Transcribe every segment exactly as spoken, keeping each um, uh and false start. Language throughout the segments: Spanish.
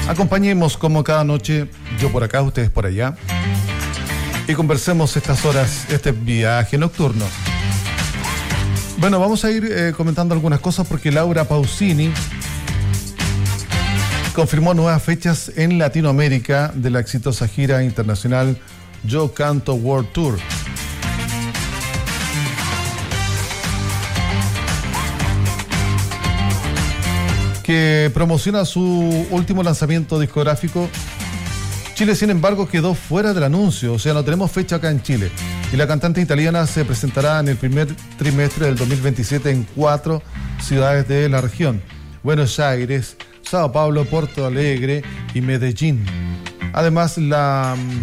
Acompañemos como cada noche, yo por acá, ustedes por allá, y conversemos estas horas, este viaje nocturno. Bueno, vamos a ir eh, comentando algunas cosas porque Laura Pausini confirmó nuevas fechas en Latinoamérica de la exitosa gira internacional Yo Canto World Tour. Que promociona su último lanzamiento discográfico. Chile, sin embargo, quedó fuera del anuncio, o sea, no tenemos fecha acá en Chile. Y la cantante italiana se presentará en el primer trimestre del dos mil veintisiete en cuatro ciudades de la región: Buenos Aires, Sao Paulo, Porto Alegre y Medellín. Además, la um,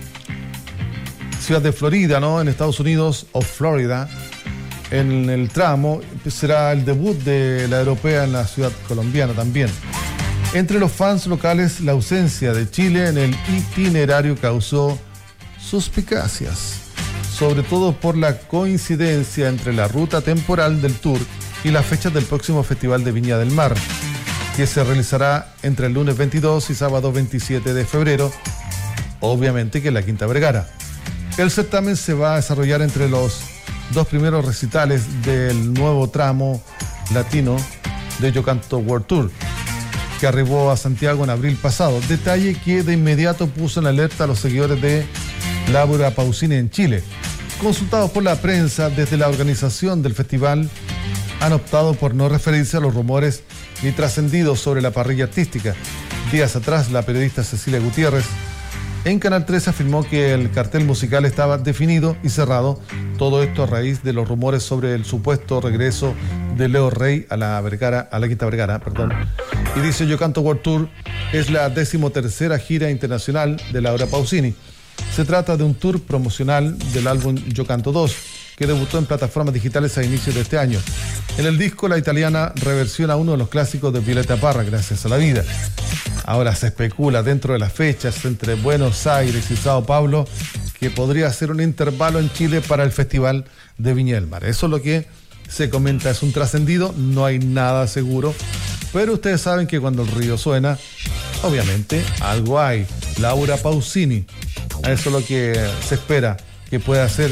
ciudad de Florida, ¿no?, en Estados Unidos, o Florida, en el tramo, será el debut de la europea en la ciudad colombiana también. Entre los fans locales, la ausencia de Chile en el itinerario causó suspicacias, sobre todo por la coincidencia entre la ruta temporal del tour y las fechas del próximo Festival de Viña del Mar, que se realizará entre el lunes veintidós y sábado veintisiete de febrero, obviamente que en la Quinta Vergara. El certamen se va a desarrollar entre los dos primeros recitales del nuevo tramo latino de Yo Canto World Tour, que arribó a Santiago en abril pasado. Detalle que de inmediato puso en alerta a los seguidores de Laura Pausini en Chile. Consultados por la prensa desde la organización del festival, han optado por no referirse a los rumores ni trascendidos sobre la parrilla artística. Días atrás, la periodista Cecilia Gutiérrez en Canal tres afirmó que el cartel musical estaba definido y cerrado. Todo esto a raíz de los rumores sobre el supuesto regreso de Leo Rey a la Vergara, a la Quinta Vergara, perdón. Y dice: Yo Canto World Tour es la decimotercera gira internacional de Laura Pausini. Se trata de un tour promocional del álbum Yo Canto dos, que debutó en plataformas digitales a inicios de este año. En el disco, la italiana reversiona uno de los clásicos de Violeta Parra, Gracias a la Vida. Ahora se especula dentro de las fechas entre Buenos Aires y Sao Paulo que podría ser un intervalo en Chile para el Festival de Viña del Mar. Eso es lo que se comenta, es un trascendido, no hay nada seguro, pero ustedes saben que cuando el río suena, obviamente algo hay. Laura Pausini, eso es lo que se espera que pueda hacer.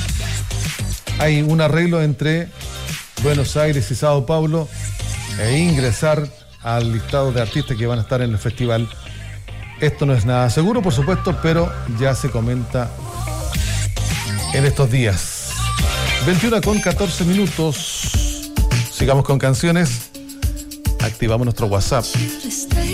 Hay un arreglo entre Buenos Aires y Sao Paulo e ingresar al listado de artistas que van a estar en el festival. Esto no es nada seguro, por supuesto, pero ya se comenta en estos días. veintiuna con catorce minutos. Sigamos con canciones. Activamos nuestro WhatsApp.